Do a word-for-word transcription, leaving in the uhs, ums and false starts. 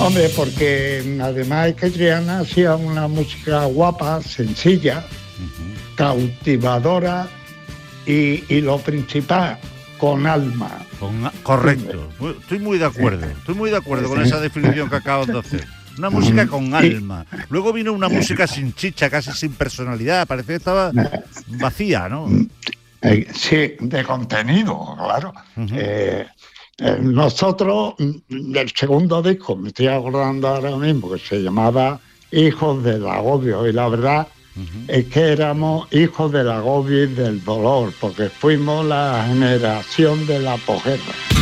Hombre, porque además es que Triana hacía una música guapa, sencilla, uh-huh. cautivadora y, y lo principal, con alma. Con, correcto, estoy muy de acuerdo, estoy muy de acuerdo con esa definición que acabas de hacer. Una música con alma. Luego vino una música sin chicha, casi sin personalidad, parecía que estaba vacía, ¿no? Sí, de contenido, claro. Uh-huh. Eh, eh, nosotros, el segundo disco, me estoy acordando ahora mismo, que se llamaba Hijos del Agobio, y la verdad uh-huh. es que éramos hijos del agobio y del dolor, porque fuimos la generación de la posguerra.